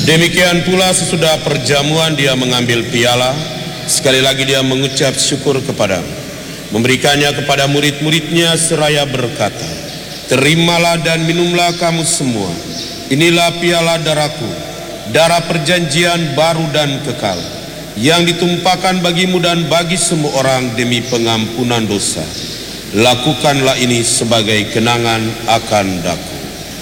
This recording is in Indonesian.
Demikian pula sesudah perjamuan dia mengambil piala, sekali lagi dia mengucap syukur kepada, memberikannya kepada murid-muridnya seraya berkata, "Terimalah dan minumlah kamu semua, inilah piala darahku, darah perjanjian baru dan kekal, yang ditumpahkan bagimu dan bagi semua orang demi pengampunan dosa. Lakukanlah ini sebagai kenangan akan daku."